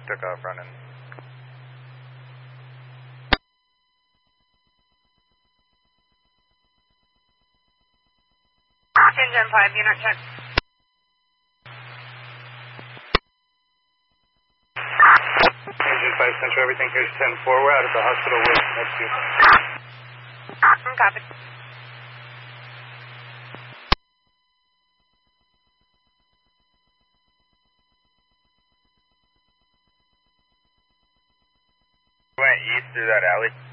took off running. Engine 5, unit check. Engine 5 Central, everything here's 10-4. We're out at the hospital with next to you. Copy. Went east through that alley.